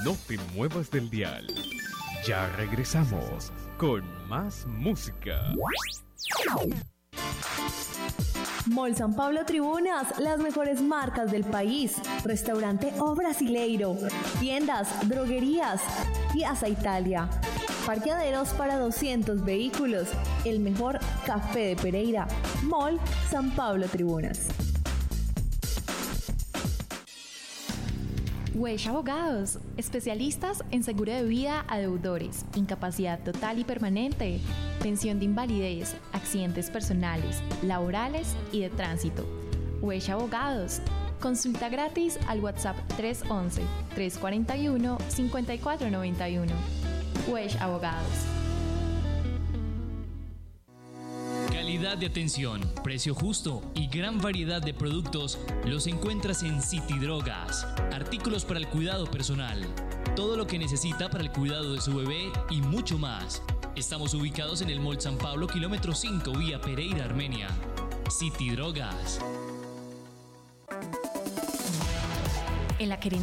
No te muevas del dial. Ya regresamos con más música. Mall San Pablo Tribunas, las mejores marcas del país. Restaurante O Brasileiro, tiendas, droguerías, Piazza Italia, parqueaderos para 200 vehículos, el mejor café de Pereira. Mall San Pablo Tribunas. Wesh Abogados, especialistas en seguro de vida a deudores, incapacidad total y permanente, pensión de invalidez, accidentes personales, laborales y de tránsito. Wesh Abogados, consulta gratis al WhatsApp 311-341-5491. Wesh Abogados. Calidad de atención, precio justo y gran variedad de productos los encuentras en City Drogas. Artículos para el cuidado personal, todo lo que necesita para el cuidado de su bebé y mucho más. Estamos ubicados en el Mall San Pablo, kilómetro 5, vía Pereira, Armenia. City Drogas. En la